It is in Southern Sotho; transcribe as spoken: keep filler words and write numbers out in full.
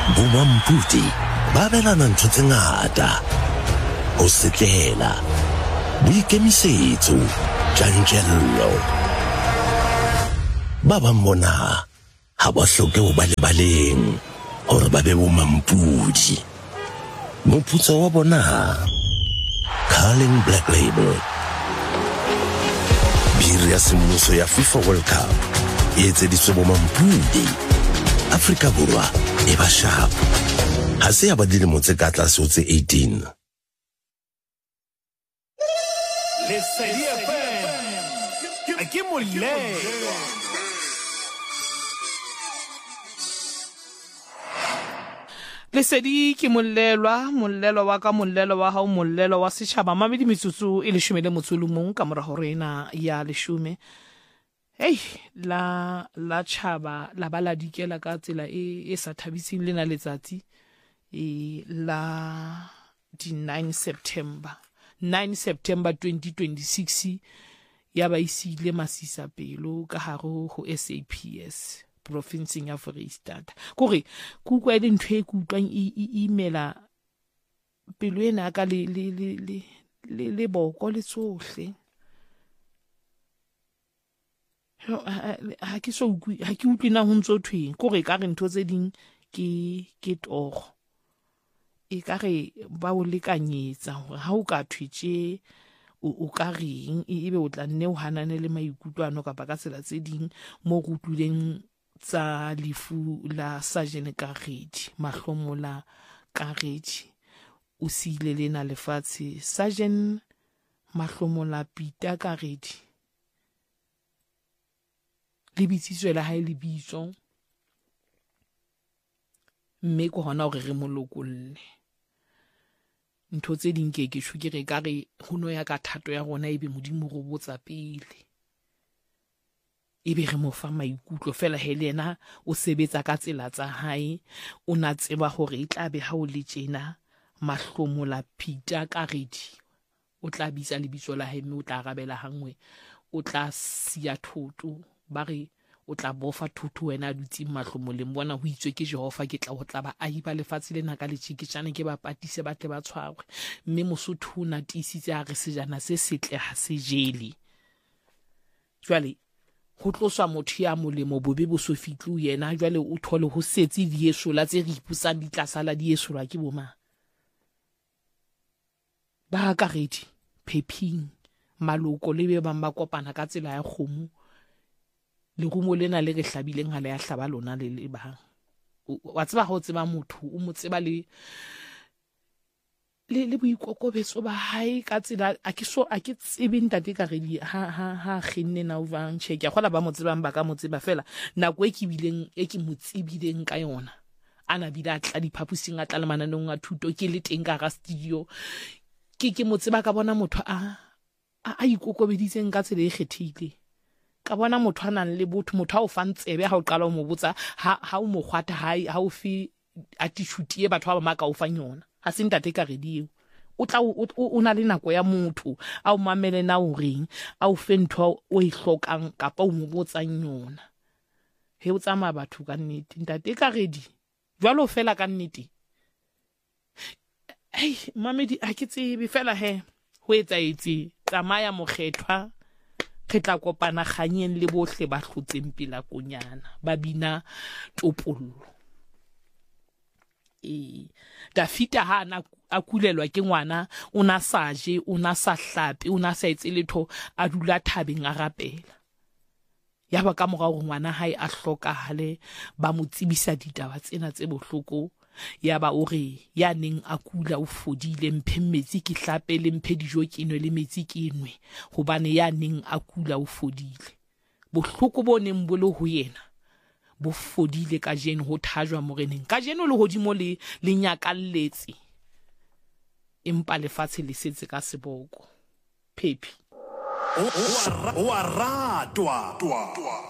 Bomampudi ba belana ntho tse ngata, ho setlela, boikemisetso, tjantjello. Ba bang bona ha ba hloke ho ba lebaleng hore ba be bomampudi. Moputso wa bona, Carling Black Label. Biri ya semmuso ya FIFA World Cup e etseditswe bomampudi. Afrika Borwa e ba sharp. Ha se ya ba dilemo tse ka tlase ho tse eighteen. Lesedi F M ke molelo. Lesedi ke mollelwa, mollelwa wa ka, mollelwa wa hao, mollelwa wa setjhaba. Mamedi metsotso e leshome le motso le mong ka mora hore ena ya leshome. Hey, la la tjhaba la bala dikela ka tsela e e sa thabising lena letsatsi e la di nine September nine September twenty twenty-six ya ba isile masisa pelo ka haro ho S A P S provinceng ya Foreisetata. Kore ku kwa ile ntwe ku utlwang e imela pelo ena ka le le le le le boko le tsohle. Ha ke so ha ke utlwe na ho ntso thweng kore ka re ntho tse ding ke ke toro e ka re ba o lekanyetsa hore ha o ka thwetse o ka reng ebe o tla nne o hanane le maikutlwano kapa ka tsela tse ding mo go utlwileng tsa lefu la Sergeant Karedi Mahlomola Karedi o sile lena lefatshe. Sergeant Mahlomola Peter Karedi lebitsitswe la hae lebitso mme ko hona hore re molokolle ntho tse ding ke ke shuke re ka re hono ya ka thato ya rona ebe modimo go botsa pele ebe re mo fa maikutlo fela Helena o sebetsa ka tsela tsa hae o na tseba hore e tla be ha o le tjena Mahlomola Peter Karedi o tla bitsa lebitso la hae mme o tla arabela hangwe o tla sia thoto ba re o tla bofa thuthu wena dutse Mahlomoleng bona ho itswe ke Jehova ke tla ho tla ba ahi ba lefatshe lena ka letjikitjana ke ba patise ba tle ba tshwarwe mme Mosotho na tisitse a re sejana se setle ha se jele jwale ho tloswa motho ya molemo bobe bo so fitlu yena jwale o thole ho setse dieso la tse re ipusang di tlasala dieso la ke boma ba Karedi Phephing maloko le be ba kopana ka tsela ya kgomo le rumo lena le re hlabileng ha le ya hlaba lona le le bang wa tseba ho tseba motho o mo tseba le le le boikokobetso ba hae ka tsela a ke so a ke tsebe ntate Karedi ha ha ha khinne na uvang check ya khola ba mo tsebang ba ka mo tseba fela nako e ke bileng e ke mo tsebileng ka yona ana bila tla diphapusing a tla le mananong a thuto ke le teng ka ga studio ke ke mo tseba ka bona motho a a ikokobeditseng ka tsela e kgethile ka bona motho a nang le botho motho a o fang tsebe ha o qala o mo botsa ha ha o mo khwata hae ha o fi attitude e batho ba maka o fang yona ha se ntate Karedi o tla o na le nako ya motho a o mamele na o reng a o fe ntho o e hlokang kapa o mo botsang yona he o tsama batho ka nnete ntate Karedi jwalo fela ka nnete hey mamedi a ke tsebe fela he ho etsa etsi tsamaya mokgethwa re tla kopana kganyeng le bohle ba hlotseng pela konyana ba bina topollo e Dafita ha na a kulelwa ke ngwana o na sa je o na sa hlape o na sa etse letho a dula thabeng a rapela ya ba ka morao ngwana hae a hlokahale ba mo tsibisa ditaba tsena tse bohloko ya ba o re ya neng a kula o fodile mphe metsi ke hlape le mphe dijo ke nwe le metsi ke nwe hobane ya neng a kula o fodile bohloko bo neng bo le ho yena bo fodile ka jeno ho thajwa moreneng ka jeno le hodimo le le nyakalletse empa lefatshe le setse ka seboko Phephi o a ratwa